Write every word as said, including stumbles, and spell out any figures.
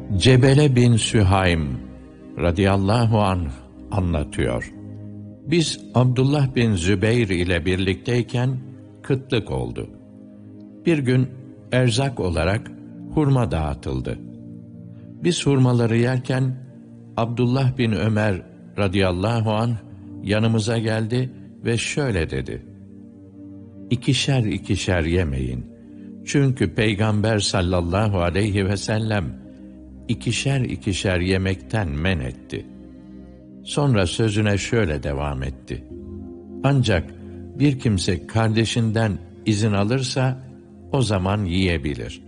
Cebele bin Sühaym radıyallahu anh anlatıyor. Biz Abdullah bin Zübeyr ile birlikteyken kıtlık oldu. Bir gün erzak olarak hurma dağıtıldı. Biz hurmaları yerken Abdullah bin Ömer radıyallahu anh yanımıza geldi ve şöyle dedi: İkişer ikişer yemeyin. Çünkü Peygamber sallallahu aleyhi ve sellem ikişer ikişer yemekten men etti. Sonra sözüne şöyle devam etti: Ancak bir kimse kardeşinden izin alırsa o zaman yiyebilir.